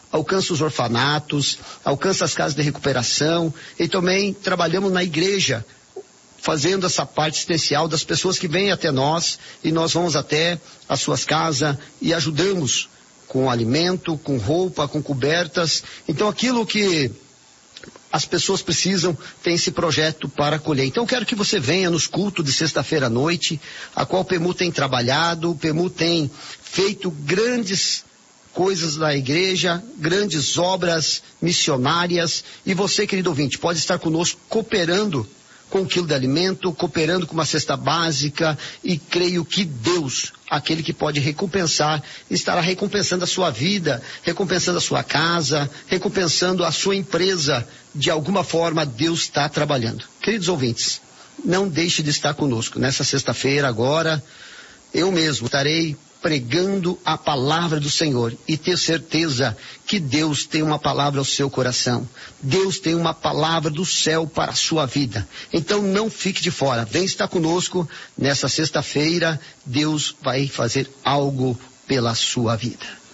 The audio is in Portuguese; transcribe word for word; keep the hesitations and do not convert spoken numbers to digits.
alcança os orfanatos, alcança as casas de recuperação, e também trabalhamos na igreja, fazendo essa parte assistencial das pessoas que vêm até nós, e nós vamos até as suas casas e ajudamos com alimento, com roupa, com cobertas. Então aquilo que as pessoas precisam, tem esse projeto para acolher. Então quero que você venha nos cultos de sexta-feira à noite, a qual o P E M U tem trabalhado, o P E M U tem feito grandes coisas na igreja, grandes obras missionárias, e você, querido ouvinte, pode estar conosco cooperando com um quilo de alimento, cooperando com uma cesta básica, e creio que Deus, aquele que pode recompensar, estará recompensando a sua vida, recompensando a sua casa, recompensando a sua empresa. De alguma forma Deus está trabalhando. Queridos ouvintes, não deixe de estar conosco nessa sexta-feira. Agora eu mesmo estarei pregando a palavra do Senhor, e ter certeza que Deus tem uma palavra ao seu coração. Deus tem uma palavra do céu para a sua vida. Então não fique de fora, vem estar conosco nessa sexta-feira. Deus vai fazer algo pela sua vida.